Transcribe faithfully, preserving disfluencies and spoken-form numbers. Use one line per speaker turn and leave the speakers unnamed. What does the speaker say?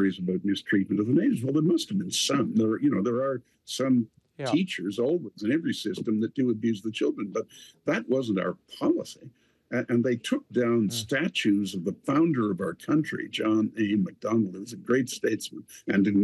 stories about mistreatment of the natives. Well, there must have been some. There, you know, there are some
Yeah.
teachers always in every system that do abuse the children, but that wasn't our policy. And they took down
Mm.
statues of the founder of our country, John A. Macdonald, who was a great statesman and